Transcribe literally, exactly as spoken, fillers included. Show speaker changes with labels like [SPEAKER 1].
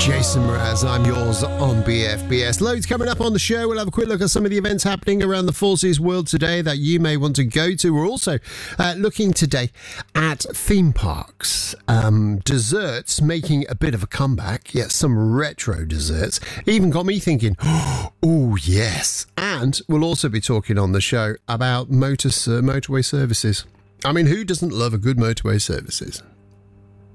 [SPEAKER 1] Jason Mraz, I'm yours on B F B S. Loads coming up on the show. We'll have a quick look at some of the events happening around the Forces world today that you may want to go to. We're also uh, looking today at theme parks. Um, desserts making a bit of a comeback. Yes, some retro desserts. Even got me thinking, oh, yes. And we'll also be talking on the show about motor, uh, motorway services. I mean, who doesn't love a good motorway services?